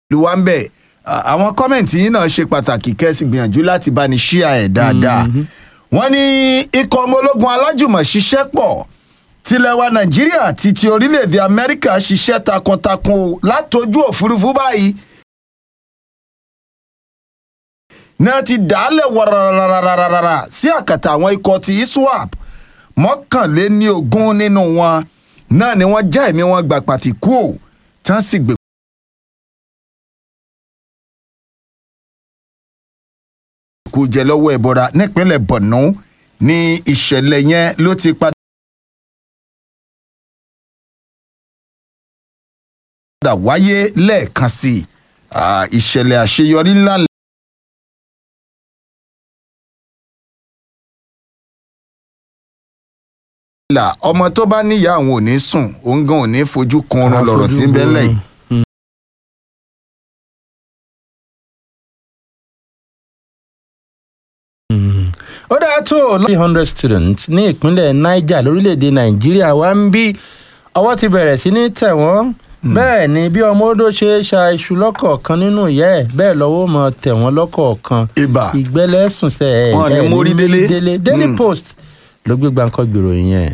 ìlú wa ń bẹ̀ àwọn kọ́mẹ̀ntì yìí náà ṣe pàtàkì kẹ́sì gbìyànjú láti bá ní ṣíà ẹ̀ dáadáa wọ́n ní ikọ̀ ọmọ ológun alájùmọ̀ ṣiṣẹ́ pọ̀ tilẹ̀ wa Nàìjíríà àti ti orílẹ̀-èdè Amẹ́ríkà ṣiṣẹ́ takuntakun látojú òfurufú báyìí náà ti dálẹ̀ wàràràràràrà sí àkàtà àwọn ikọ̀ ti ISWAP 21 nínú wọn náà ni wọ́n já ẹ̀mí wọn gbà pàtìkú ò tán sì gbé kú jẹ lọ́wọ́ ẹ̀bọra nípínlẹ̀ Borno ní ìṣẹ̀lẹ̀ yẹn ló ti padà wáyé lẹ́ẹ̀kan sí ìṣẹ̀lẹ̀ àṣeyọrí ńlá ọmọ tó bá níyà àwọn ò ní sùn òun gan ò ní fojú kan ọ̀rọ̀ lọ́rọ̀ tí ń bẹ lẹ́yìn. ó dáa tó 300 students ní ìpínlẹ̀ Niger lórílẹ̀‐èdè Nàìjíríà wá ń bí ọwọ́ ti bẹ̀rẹ̀ sí ní tẹ̀ wọ́n bẹ́ẹ̀ ni bí ọmọ odò ṣe ṣa iṣu lọ́kọ̀ọ̀kan nínú ìyá ẹ̀ bẹ́ẹ̀ lọ́wọ́ mọ̀ tẹ̀ wọ́n lọ́kọ̀ọ̀kan ìgbẹ́lẹ́sùn sẹ́ ẹ̀ ní mórí délé Daily Post ló gbé gbàǹkọ́ gbèrò yẹn.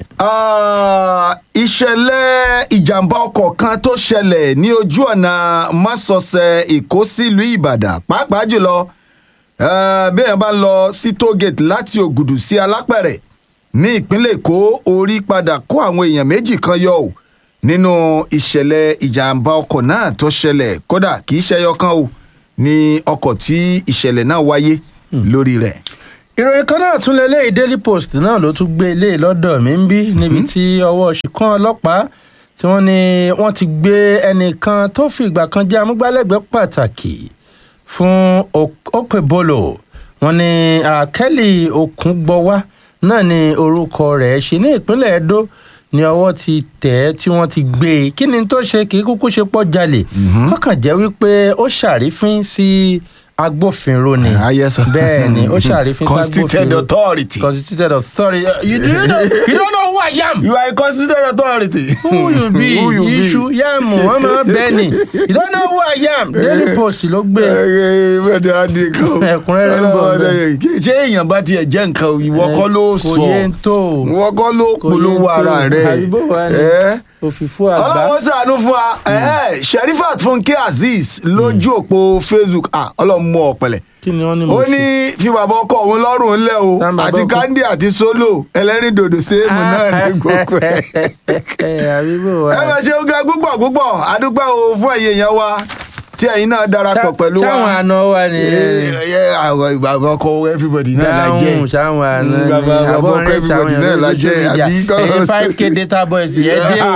ìṣẹ̀lẹ̀ ìjàmbá ọkọ̀ kan tó ṣẹlẹ̀ ní ojú ọ̀nà másọ̀sẹ̀ Èkó sílùú Ìbàdàn pàápàá jùlọ bí èèyàn bá ń lọ sí tógèètì láti Ògùdù sí Alápẹ̀rẹ̀ ní ìpínlẹ̀ Èkó orí padà kó àwọn èèyàn méjì kan yọ ò nínú ìṣẹ̀lẹ̀ ìjàmbá ọkọ̀ náà tó ṣẹlẹ̀ kódà kì í ṣẹyọ kan ò ní ọkọ̀ tí ìṣẹ̀lẹ̀ náà wáyé lórí rẹ̀. ìròyìn kan náà tún lélẹ́yìí Daily Post náà ló tún gbé ilé lọ́dọ̀ mi ń bí níbi tí ọwọ́ ṣìkan ọlọ́pàá tí wọ́n ní wọ́n ti gbé ẹnìkan tó fi ìgbà kan jẹ́ amúgbálẹ́gbẹ̀ẹ́ pàtàkì fún Okpebholo wọ́n ní Kelly Okungbọwá náà ni orúkọ rẹ̀ ṣe ní ìpínlẹ̀ Edo ní ọwọ́ ti tẹ̀ ẹ́ tí wọ́n ti gbé e kí ni tó ṣe kì í kúkú ṣe pọ̀ jalè kọ́kàn jẹ́ wípé ó ṣàrífín sí agbófinró ni bẹ́ẹ̀ ni ó ṣàrífín sí constituted authority. You don't know who I am. You are a constituted authority. Who you be? Iṣu yẹ́mu wọ́n máa bẹ́ẹ̀ ni. You don't know who I am. Daily Post ló gbé. Ẹ̀kúnrẹ́rẹ́ ń bọ̀ bẹ́ẹ̀. ṣé èèyàn bá tiẹ̀ jẹ́ nǹkan ìwọ kọ́ ló sọ ìwọ kọ́ ló polówó ara rẹ̀. Òfìfú àgbà. Ọlọ́wọ́ ṣàánú fún wa Sherifat Funke Azeez lójú òpó Facebook ọlọ́mú ọ̀pẹ̀lẹ̀ ó ní fi bàbá ọkọ òun lọ́rùn ńlẹ̀ o àti Kandi àti Solo ẹlẹ́rìndòdò sẹ́ẹ̀mù náà ní gbogbo ẹ̀. ẹ máa ṣe oge púpọ̀ adúpẹ́ o fún ẹ̀yẹ yẹn wa tí ẹ̀yin náà darapọ̀ pẹ̀lú wa. ṣáwọn àna wa ni. àwọn bàbá ọkọ everybody náà la jẹ́. ṣáwọn àna ni bàbá ọkọ everybody náà la jẹ́ àbí kọ́ńtà. 5k data boys yẹn dé o.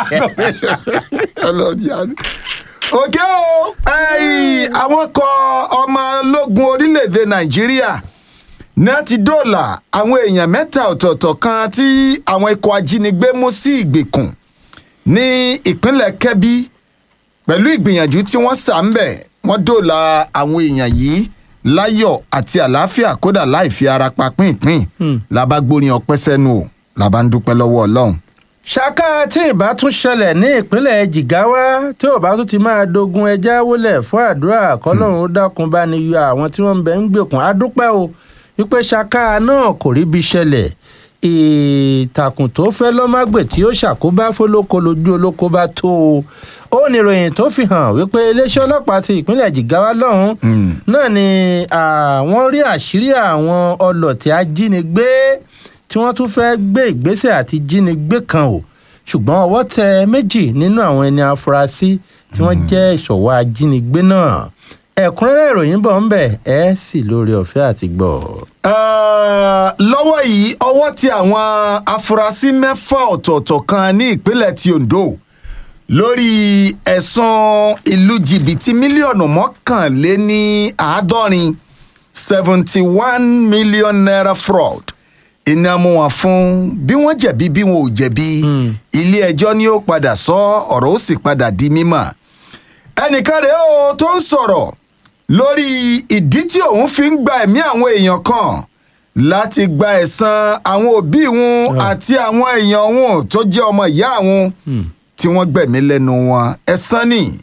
òkè o àwọn kọ ọmọ ológun orílẹ̀-èdè Nàìjíríà náà ti dóòlà àwọn èèyàn 3 ọ̀tọ̀ọ̀tọ̀ kan tí àwọn ikọ̀ ajínigbé mú sí ìgbèkùn ní ìpínlẹ̀ Kẹ́bí pẹ̀lú ìgbìyànjú tí wọ́n sà ń bẹ̀ wọ́n dóòlà àwọn èèyàn yìí láyọ̀ àti àlàáfíà kódà láì fi ara pa pínpín làbá gbórin ọpẹ́ sẹ́nu o làbá ń dúpẹ́ lọ́wọ́ Ọlọ́run. Ṣáká tí ìbá tún ṣẹlẹ̀ ní ìpínlẹ̀ Jìgáwá tí ò bá tún ti máa dogun ẹja wọlé fún àdúrà kọ́lọ́run ó dákun bá ní yọ àwọn tí wọ́n ń bẹ ń gbèkùn adúpẹ́ o wípé Ṣáká náà kò rí bí ṣẹlẹ̀ ìtàkùn tó fẹ́ lọ́mágbè tí ó ṣàkóbá fólókó lójú olóko bá tó o ó ní ìròyìn tó fi hàn wípé iléeṣẹ́ ọlọ́pàá ti ìpínlẹ̀ Jìgáwá lọ́hùn náà ni àwọn rí àṣírí àwọn ọlọ́tẹ̀ ajínigbé tí wọ́n tún fẹ́ gbé ìgbésẹ̀ àti jínigbé kan o ṣùgbọ́n ọwọ́ tẹ 2 nínú àwọn ẹni afurasí tí wọ́n jẹ́ ìṣọ̀wọ́ ajínigbé náà ẹ̀kúnrẹ́rẹ́ ìròyìn bọ̀ ń bẹ̀ ẹ́ sì lórí ọ̀fẹ́ àti gbọ́. lọ́wọ́ yìí ọwọ́ tẹ àwọn afurasí 6 ọ̀tọ̀ọ̀tọ̀ kan ní ìpínlẹ̀ ti Ondo lórí ẹ̀sùn ìlú jìbìtì mílíọ̀nù 51 71 million naira fraud iná mú wọn fún bí wọ́n jẹ̀bi bí wọn ò jẹ̀bi ilé ẹjọ́ ni ó padà sọ ọ̀rọ̀ ó sì padà di mímọ̀ ẹnìkan rèé o tó ń sọ̀rọ̀ lórí ìdí tí òun fi ń gba ẹ̀mí àwọn èèyàn kan láti gba ẹ̀san àwọn òbí wọn àti àwọn èèyàn wọn tó jẹ́ ọmọ ìyá wọn tí wọ́n gbẹ̀mí lẹ́nu wọn ẹ̀san ni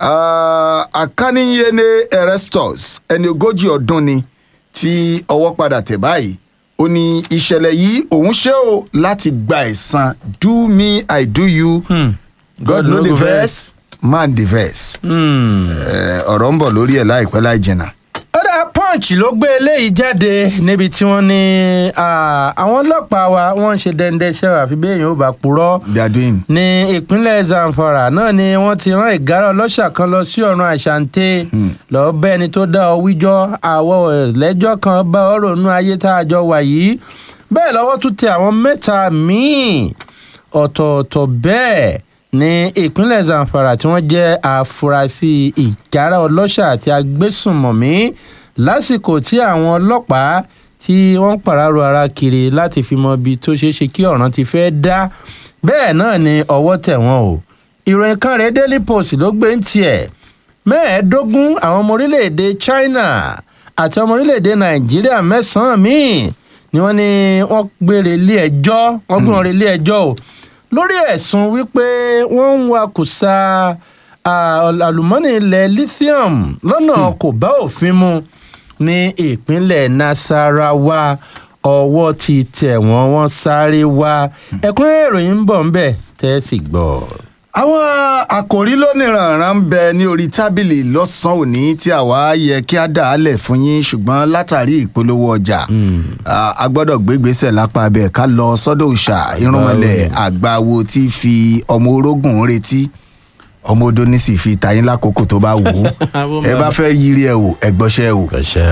Akaninyene Erastus ẹni 40 ọdún ni tí ọwọ́ padà tẹ̀ báyìí ó ní ìṣẹ̀lẹ̀ yìí òun ṣe o láti gba ẹ̀san do me I do you God know the verse man the verse. Ọ̀rọ̀ ń bọ̀ lórí ẹ̀ láìpẹ́ láì jìnnà. ọ̀dà Punch ló gbé eléyìí jáde níbi tí wọ́n ní àwọn ọlọ́pàá wa wọ́n ń ṣe dẹ́ndẹ́ṣẹ́ àfi bí èèyàn ò bá purọ́ ní ìpínlẹ̀ Zamfara náà ni wọ́n ti rán ìgárá ọlọ́ṣà kan lọ sí ọ̀run àṣàǹtẹ̀ lọ́ọ́ bẹ́ẹ̀ ni tó dá ọ wíjọ́ àwọ̀ lẹ́jọ́ kan bá ọ̀rọ̀ nú ayé tá a jọ wà yìí bẹ́ẹ̀ lọ́wọ́ tún tẹ àwọn mẹ́ta míì ọ̀tọ̀ọ̀tọ̀ bẹ́ẹ̀ ní ìpínlẹ̀ Zamfara tí wọ́n jẹ́ àfúrásì ìgárá ọlọ́ṣà àti agbésùnmọ̀mí lásìkò tí àwọn ọlọ́pàá tí wọ́n ń pàráàrọ̀ ara kiri láti fi mọ ibi tó ṣeé ṣe kí ọ̀ràn ti fẹ́ dá bẹ́ẹ̀ náà ni ọwọ́ tẹ̀ wọ́n o. ìròyìn kan rèé Daily Post ló gbé ń tiẹ̀ 15 àwọn ọmọ orílẹ̀-èdè China àti ọmọ orílẹ̀-èdè Nàìjíríà 9 míì ni wọ́n ní wọ́n gbére ilé ẹjọ́ wọ́n gbé wọn re ilé ẹjọ́ o lórí ẹ̀sùn wípé wọ́n ń wakùsà àlùmọ́nì ilẹ̀ lithium lọ́nà kò bá òfin mu ní ìpínlẹ̀ Nasarawa ọwọ́ ti tẹ̀ wọ́n wọ́n sáré wá ẹ̀kúnrẹ́rẹ́ ìròyìn ń bọ̀ ń bẹ̀ tẹ́ sì gbọ́. àwọn àkòrí lóníranran ń bẹ ní orí tábìlì lọ́sàn-án òní tí àwa yẹ kí á dà á lẹ̀ fún yín ṣùgbọ́n látàrí ìpolówó ọjà a gbọ́dọ̀ gbégbèsè lápá abẹ́ ká lọ sọ́dọ̀ òòṣà irúnmọlẹ̀ àgbáwo tí fi ọmọ orógùn retí ọmọ odó ní sì fi tàyín lákòókò tó bá wù ú ẹ bá fẹ́ yiri ẹ wò ẹ gbọ́ṣẹ́ o.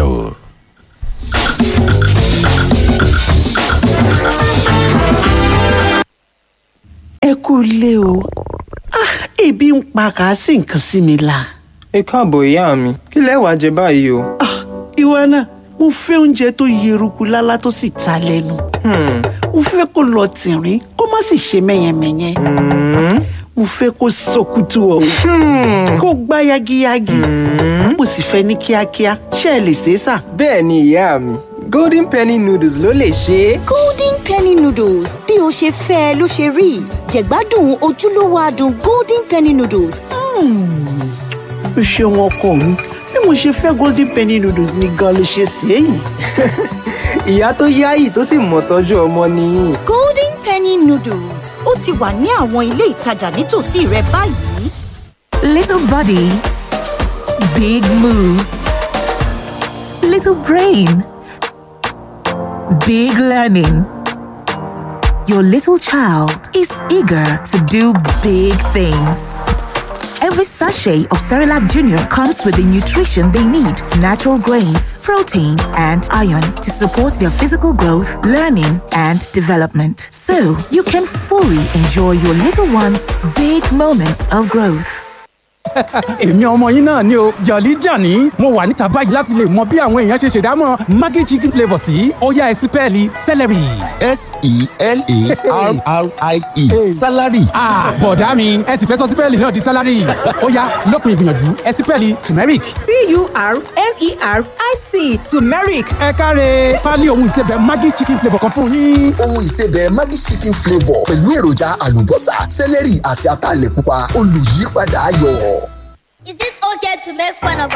ẹ kú ilé o ebi ń pa kàásì nǹkan sí mi la. ẹ káàbọ̀ ìyá mi kí lẹ wá jẹ báyìí o. ìwọ náà mo fẹ́ oúnjẹ tó yeruku lálá tó sì ta lẹ́nu. mo fẹ́ kó lọ tìrín kó má sì ṣe mẹ́yẹmẹ́yẹ. mo fẹ́ kó sọkútù ọ̀hún kó gbá yagiyagi. mo sì fẹ́ ní kíákíá ṣé ẹ lè ṣe é sà. bẹ́ẹ̀ ni ìyá mi golden penny noodles ló lè ṣe é. golden penny noodles bí o ṣe fẹ́ ló ṣe rí jẹ̀gbádùn ojúlówó adùn golden penny noodles. o ṣeun ọkọ mi bí mo ṣe fẹ́ golden penny noodles ni gan ló ṣe sí èyí. ìyá tó yáyì tó sì mọ̀ tọ́jú ọmọ nìyí. golden penny noodles ó ti wà ní àwọn ilé ìtajà nítòsí rẹ báyìí. Little body, big moves. Little brain, big learning. Your little child is eager to do big things. Every sachet of Cerelac Junior comes with the nutrition they need, natural grains, protein, and iron to support their physical growth, learning, and development. So you can fully enjoy your little one's big moments of growth. èmi ọmọ yín náà ni o Jolly Johnny mo wà níta báyìí láti lè mọ bí àwọn èèyàn ṣe ṣèdámọ̀ Maggi chicken flavour sí ó yá ẹ sí pẹ́ẹ́lí celery. S-E-L-A-R-R-I-E salary. bọ̀dá mi ẹ sì fẹ́ sọ sí pẹ́ẹ́lì náà di salary ó yá lópin ìgbìyànjú ẹ sí pẹ́ẹ́lì turmeric. T-U-R-M-E-R-I-C turmeric. ẹ káre pálí ohun ìsebẹ̀ Maggi chicken flavour kan fún yín. ohun ìsebẹ̀ Maggi chicken flavour pẹ̀lú èròjà àlùbọ́sà celery àti ataalẹ̀ pupa olùyípadà ayọ̀. Is it okay to make fun of